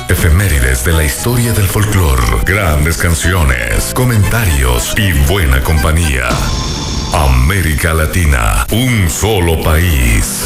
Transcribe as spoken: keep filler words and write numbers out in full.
efemérides de la historia del folclore, grandes canciones, comentarios y buena compañía. América Latina, un solo país.